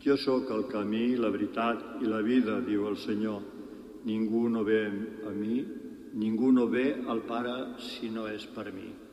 Jo sóc el camí, la veritat i la vida, diu el Senyor. Ningú no ve a mi, ningú no ve al Pare si no és per mi.